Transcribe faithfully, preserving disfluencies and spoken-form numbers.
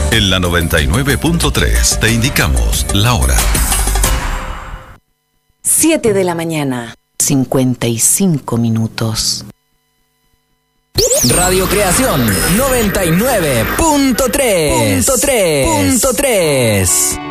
En la noventa y nueve punto tres te indicamos la hora. siete de la mañana, cincuenta y cinco minutos. Radio Creación noventa y nueve punto tres. Punto tres. Punto tres.